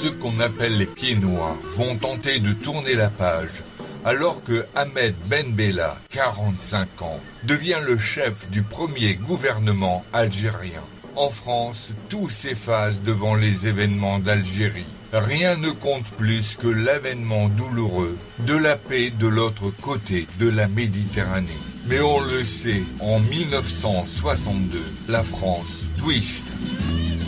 ceux qu'on appelle les pieds noirs vont tenter de tourner la page, alors que Ahmed Ben Bella, 45 ans, devient le chef du premier gouvernement algérien. En France, tout s'efface devant les événements d'Algérie. Rien ne compte plus que l'avènement douloureux de la paix de l'autre côté de la Méditerranée. Mais on le sait, en 1962, la France twist.